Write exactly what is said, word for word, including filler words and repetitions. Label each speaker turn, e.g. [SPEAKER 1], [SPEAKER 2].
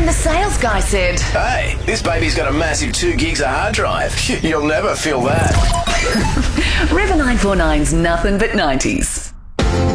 [SPEAKER 1] And the sales guy said,
[SPEAKER 2] Hey, this baby's got a massive two gigs of hard drive. You'll never feel that.
[SPEAKER 1] River nine four nine's Nothing But nineties.